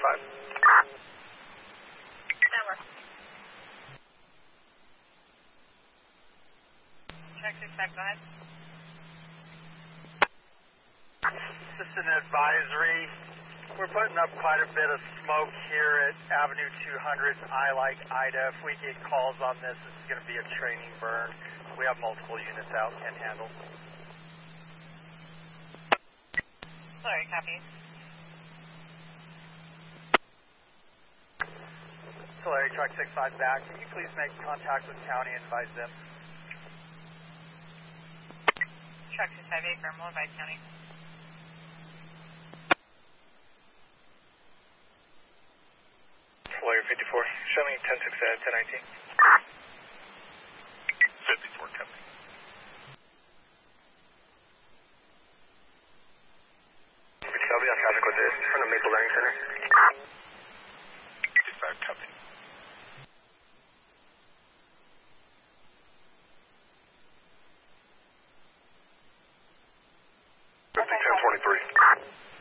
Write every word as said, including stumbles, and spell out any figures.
five. Number. Check six five, go ahead. This is an advisory. We're putting up quite a bit of smoke here at Avenue two hundred. I like Ida. If we get calls on this, this is going to be a training burn. We have multiple units out and handle. Sorry, copy. Solari Truck six five back. Can you please make contact with county and advise them? Truck six five eight, firm will advise county. Solari fifty-four, show me ten six uh, ten nineteen. fifty-four, copy. Shelby on traffic with this from the Maple Learning Center. fifty-five, copy. fifty ten twenty-three.